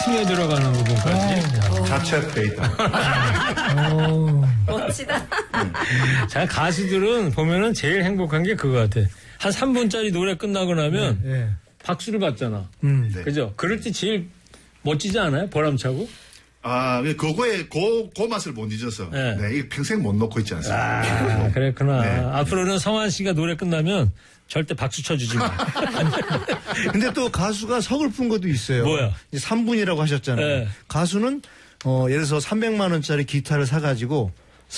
스며 들어가는 부분까지. 자체 페이다. 멋지다. 자, 가수들은 보면은 제일 행복한 게 그거 같아. 한 3분짜리 노래 끝나고 나면 박수를 받잖아. 네. 그죠? 그럴 때 제일 멋지지 않아요? 보람차고? 아, 그거에 그 맛을 못 잊어서. 네. 네. 이거 평생 못 놓고 있지 않습니까? 아, 그랬구나. 네. 앞으로는 성환 씨가 노래 끝나면 절대 박수 쳐주지 마. 근데 또 가수가 서글픈 것도 있어요. 뭐야? 3분이라고 하셨잖아요. 네. 가수는 예를 들어서 300만 원짜리 기타를 사가지고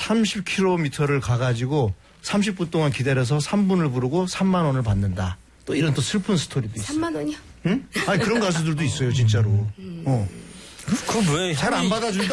30km를 가가지고 30분 동안 기다려서 3분을 부르고 3만 원을 받는다. 또 이런 또 슬픈 스토리도 있어요. 3만 원이요? 응? 아니 그런 가수들도 있어요, 진짜로. 그거 왜? 잘 안 받아준다.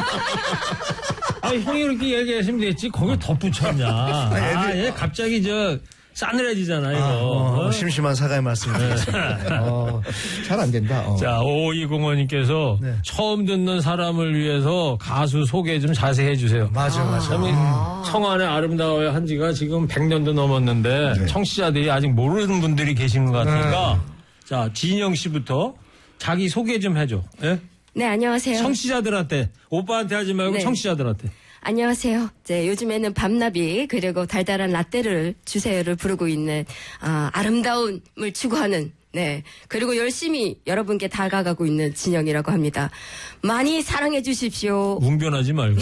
아니, 형이 이렇게 얘기하시면 됐지. 거기 덧붙였냐. 얘 갑자기 싸늘해지잖아, 이거. 심심한 사과의 말씀드리겠습니다. 잘 안 된다. 자, 5205님께서 네. 처음 듣는 사람을 위해서 가수 소개 좀 자세히 해주세요. 맞아. 성안의 아름다워야 한 지가 지금 100년도 넘었는데 네. 청취자들이 아직 모르는 분들이 계신 것 같으니까 자, 진영 씨부터 자기 소개 좀 해줘. 예? 네, 안녕하세요. 청취자들한테, 오빠한테 하지 말고 네. 청취자들한테. 안녕하세요. 요즘에는 밤나비 그리고 달달한 라떼를 주세요를 부르고 있는 아름다움을 추구하는 그리고 열심히 여러분께 다가가고 있는 진영이라고 합니다. 많이 사랑해 주십시오. 웅변하지 말고.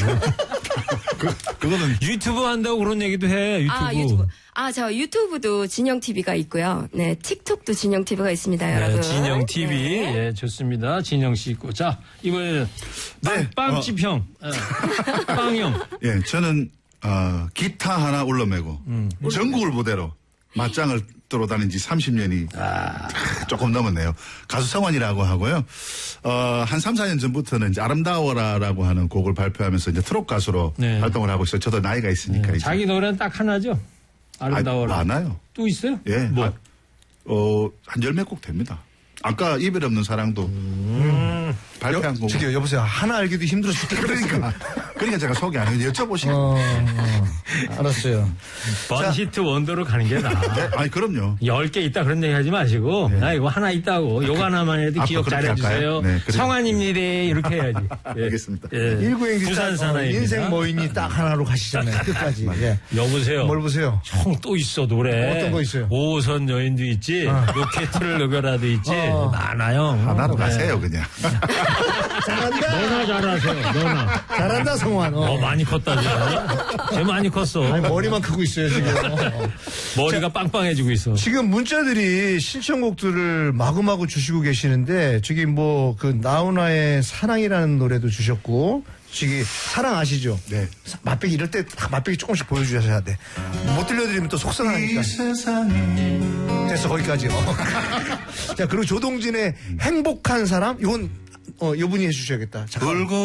그거는 유튜브 한다고 그런 얘기도 해. 유튜브. 저 유튜브도 진영TV가 있고요. 네, 틱톡도 진영TV가 있습니다, 여러분. 진영TV. 네. 예, 좋습니다. 진영 씨 있고. 자, 이번에는 빵집 형. 빵형. 예, 저는 기타 하나 울러매고 전국을 무대로 맞짱을 뜨러 다닌 지 30년이 조금 넘었네요. 가수 성환이라고 하고요. 한 3, 4년 전부터는 이제 아름다워라라고 하는 곡을 발표하면서 이제 트롯 가수로 네. 활동을 하고 있어요. 저도 나이가 있으니까. 이제. 자기 노래는 딱 하나죠? 아름다워라. 많아요. 또 있어요? 예. 뭐? 한 10몇 곡 됩니다. 아까 이별 없는 사랑도 발표한 곡. 저기요, 여보세요. 하나 알기도 힘들어 죽겠다. 그러니까 제가 소개 안 해요. 여쭤보시면. 알았어요. 번히트 원더로 가는 게 나아. 네, 아니, 그럼요. 10개 있다 그런 얘기 하지 마시고, 야, 이거 하나 있다고. 요거 하나만 해도 기억 그렇게 잘해주세요. 할까요? 네, 그래요. 성환입니다. 이렇게 해야지. 예. 알겠습니다. 예. 19행기 부산 사나이입니다. 인생 뭐이니 딱 하나로 가시잖아요. 끝까지. 예. 여보세요. 뭘 보세요? 형 또 있어, 노래. 어떤 거 있어요? 5호선 여인도 있지, 로켓을 녹여라도 있지, 많아요. 하나로 네. 가세요, 그냥. 잘한다. 너나 잘하세요, 너나. 잘한다, 성환. 많이 컸다, 쟤 많이 컸어. 아니, 머리만 크고 있어요, 지금. 머리가 빵빵해지고 있어. 지금 문자들이 신청곡들을 마구마구 주시고 계시는데, 저기 나훈아의 사랑이라는 노래도 주셨고, 저기 사랑 아시죠? 네. 맛배기 이럴 때 맛배기 조금씩 보여주셔야 돼. 못 들려드리면 또 속상하니까. 됐어, 거기까지. 자, 그리고 조동진의 행복한 사람, 이건, 요분이 해주셔야겠다. 잠깐만.